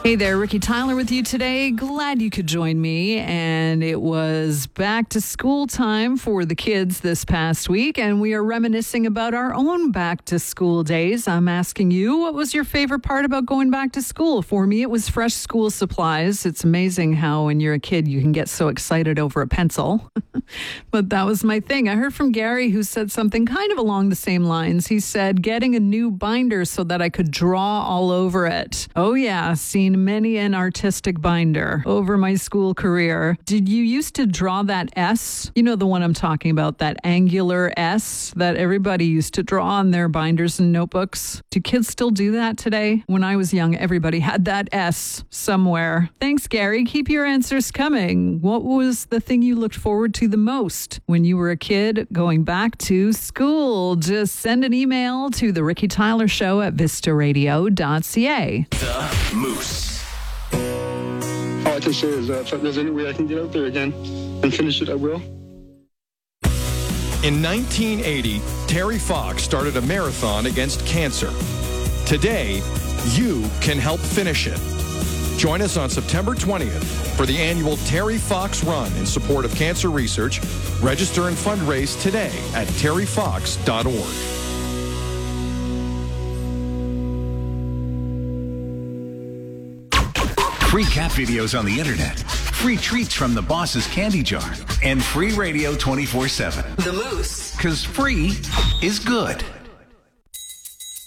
Hey there, Ricky Tyler with you today. Glad you could join me. And it was back to school time for the kids this past week, and we are reminiscing about our own back to school days. I'm asking you, what was your favorite part about going back to school? For me, it was fresh school supplies. It's amazing how when you're a kid, you can get so excited over a pencil. But that was my thing. I heard from Gary, who said something kind of along the same lines. He said, getting a new binder so that I could draw all over it. Oh yeah, seen many an artistic binder over my school career. Did you used to draw that S? You know the one I'm talking about, that angular S that everybody used to draw on their binders and notebooks. Do kids still do that today? When I was young, everybody had that S somewhere. Thanks, Gary. Keep your answers coming. What was the thing you looked forward to the most when you were a kid going back to school? Just send an email to the Ricky Tyler Show at vistaradio.ca. The Moose. All I can say is if there's any way I can get out there again and finish it, I will. In 1980, Terry Fox started a marathon against cancer. Today, you can help finish it. Join us on September 20th for the annual Terry Fox Run in support of cancer research. Register and fundraise today at terryfox.org. Free cat videos on the internet, free treats from the boss's candy jar, and free radio 24/7. The Moose. 'Cause free is good.